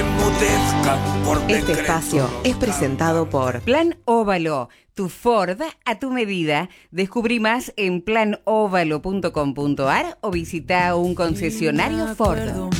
enmudezcan por Este decreto espacio los es presentado por Plan Óvalo, tu Ford a tu medida. Descubrí más en planovalo.com.ar o visita un concesionario Ford.